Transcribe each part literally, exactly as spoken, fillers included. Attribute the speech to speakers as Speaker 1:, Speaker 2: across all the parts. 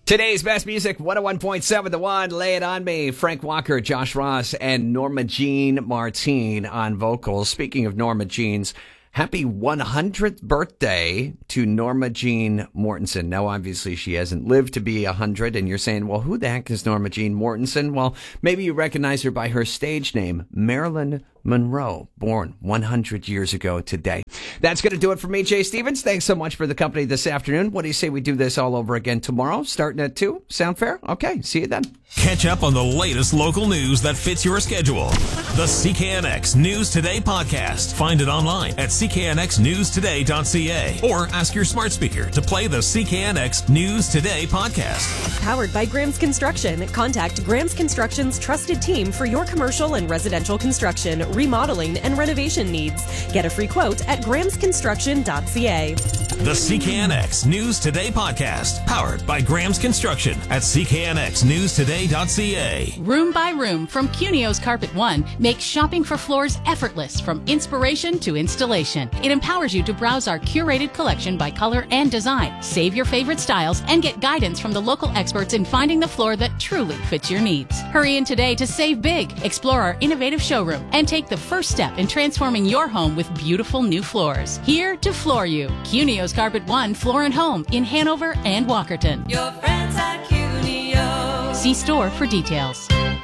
Speaker 1: Today's best music, one oh one point seven The One, Lay It On Me, Frank Walker, Josh Ross, and Norma Jean Martine on vocals. Speaking of Norma Jean's, happy one hundredth birthday to Norma Jean Mortensen. Now, obviously, she hasn't lived to be one hundred, and you're saying, well, who the heck is Norma Jean Mortensen? Well, maybe you recognize her by her stage name, Marilyn Monroe, born one hundred years ago today. That's going to do it for me, Jay Stevens. Thanks so much for the company this afternoon. What do you say we do this all over again tomorrow, starting at two? Sound fair? Okay, see you then.
Speaker 2: Catch up on the latest local news that fits your schedule. The C K N X News Today podcast. Find it online at c k n x news today dot c a or ask your smart speaker to play the C K N X News Today podcast.
Speaker 3: Powered by Graham's Construction. Contact Graham's Construction's trusted team for your commercial and residential construction, remodeling, and renovation needs. Get a free quote at grams construction dot c a.
Speaker 2: The C K N X News Today podcast. Powered by Graham's Construction at c k n x news today dot c a.
Speaker 4: Room by Room from Cunio's Carpet One makes shopping for floors effortless from inspiration to installation. It empowers you to browse our curated collection by color and design, save your favorite styles, and get guidance from the local experts in finding the floor that truly fits your needs. Hurry in today to save big, explore our innovative showroom, and take the first step in transforming your home with beautiful new floors. Here to floor you. Cunio's Carpet One Floor and Home in Hanover and Walkerton.
Speaker 5: Your friends at Cunio.
Speaker 4: See store for details.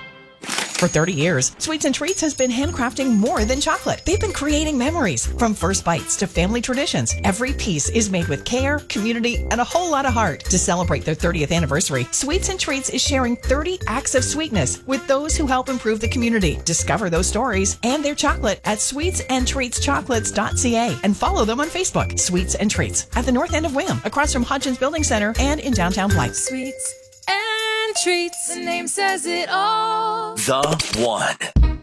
Speaker 6: For thirty years, Sweets and Treats has been handcrafting more than chocolate. They've been creating memories. From first bites to family traditions, every piece is made with care, community, and a whole lot of heart. To celebrate their thirtieth anniversary, Sweets and Treats is sharing thirty acts of sweetness with those who help improve the community. Discover those stories and their chocolate at sweets and treats chocolates dot c a and follow them on Facebook. Sweets and Treats at the north end of Wham, across from Hodgins Building Center and in downtown Blythe.
Speaker 5: Sweets and treats, the name says it all.
Speaker 7: The One.